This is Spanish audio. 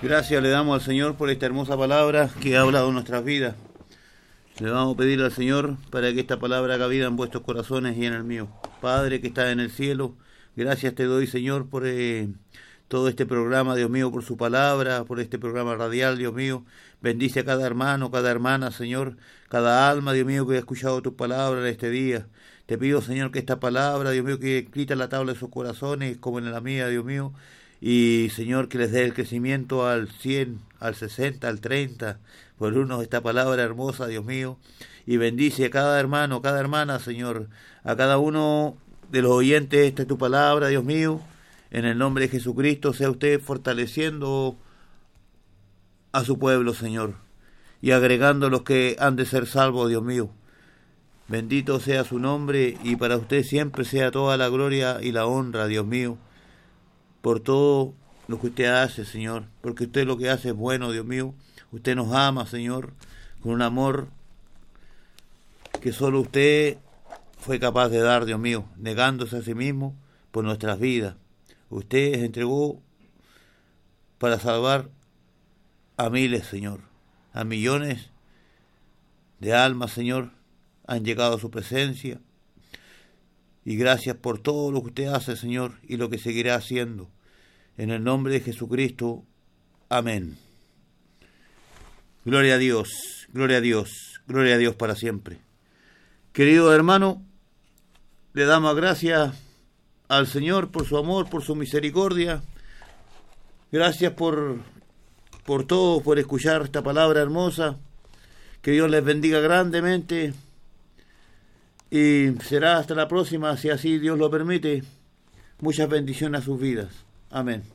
Gracias le damos al Señor por esta hermosa palabra que ha hablado en nuestras vidas. Le vamos a pedir al Señor para que esta palabra haga vida en vuestros corazones y en el mío. Padre que está en el cielo, gracias te doy, Señor, por todo este programa, Dios mío, por su palabra, por este programa radial, Dios mío. Bendice a cada hermano, cada hermana, Señor, cada alma, Dios mío, que ha escuchado tu palabra en este día. Te pido, Señor, que esta palabra, Dios mío, que escrita en la tabla de sus corazones, como en la mía, Dios mío, y, Señor, que les dé el crecimiento al 100, al 60, al 30, por uno esta palabra hermosa, Dios mío, y bendice a cada hermano, cada hermana, Señor, a cada uno de los oyentes, esta es tu palabra, Dios mío, en el nombre de Jesucristo, sea usted fortaleciendo a su pueblo, Señor, y agregando los que han de ser salvos, Dios mío. Bendito sea su nombre, y para usted siempre sea toda la gloria y la honra, Dios mío, por todo lo que usted hace, Señor, porque usted lo que hace es bueno, Dios mío. Usted nos ama, Señor, con un amor que solo usted fue capaz de dar, Dios mío, negándose a sí mismo por nuestras vidas. Usted se entregó para salvar a miles, Señor, a millones de almas, Señor, han llegado a su presencia. Y gracias por todo lo que usted hace, Señor, y lo que seguirá haciendo. En el nombre de Jesucristo. Amén. Gloria a Dios, gloria a Dios, gloria a Dios para siempre. Querido hermano, le damos gracias al Señor por su amor, por su misericordia. Gracias por todo, por escuchar esta palabra hermosa. Que Dios les bendiga grandemente. Y será hasta la próxima, si así Dios lo permite. Muchas bendiciones a sus vidas. Amén.